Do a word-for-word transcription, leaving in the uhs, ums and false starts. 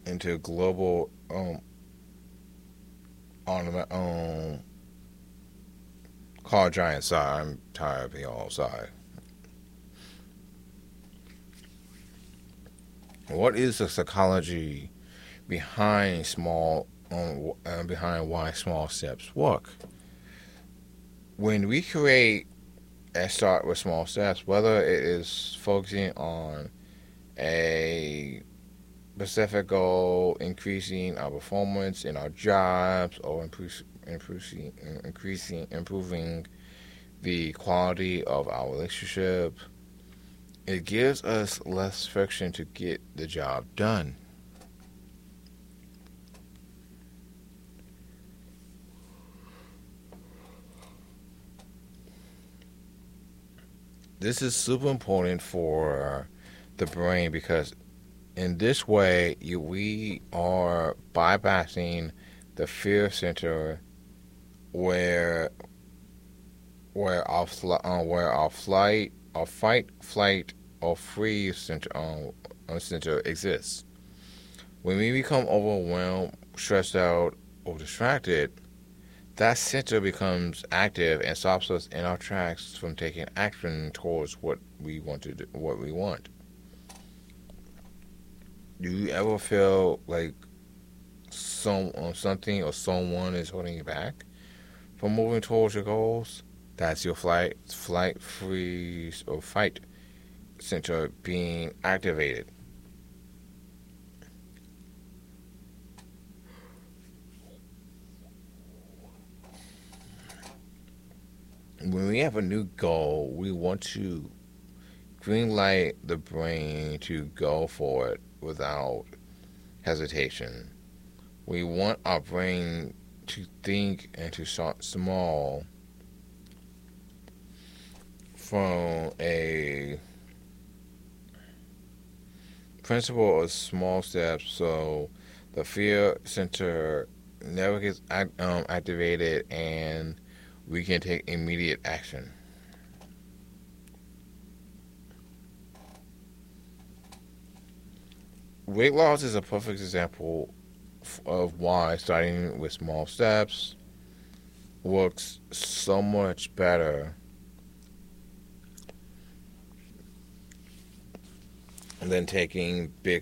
into global um on um car giant side. I'm tired of being all side. What is the psychology behind small um, uh, behind why small steps work? When we create and start with small steps, whether it is focusing on a specific goal, increasing our performance in our jobs, or increase, increasing, increasing, improving the quality of our relationship, it gives us less friction to get the job done. This is super important for the brain because in this way you, we are bypassing the fear center where where our fl- uh, where our flight, our fight, flight, or freeze center um, uh, center exists. When we become overwhelmed, stressed out, or distracted, that center becomes active and stops us in our tracks from taking action towards what we want to do, what we want. Do you ever feel like some um, something or someone is holding you back from moving towards your goals? That's your flight, flight, freeze, or fight center being activated. When we have a new goal, we want to green light the brain to go for it without hesitation. We want our brain to think and to start small from a principle of small steps so the fear center never gets um, activated and we can take immediate action. Weight loss is a perfect example of why starting with small steps works so much better than taking big